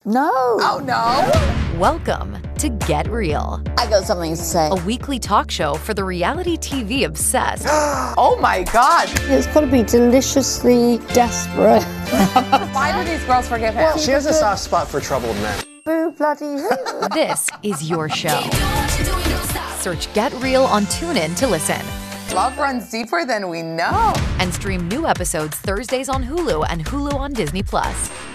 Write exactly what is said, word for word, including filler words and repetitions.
No. Oh, no? Welcome to Get Real, I got something to say. a weekly talk show for the reality T V obsessed. Oh, my God. It's got to be deliciously desperate. Why do these girls forgive him? She has a soft spot for troubled men. Boo bloody who. This is your show. Search Get Real on TuneIn to listen. Love runs deeper than we know. And stream new episodes Thursdays on Hulu and Hulu on Disney Plus.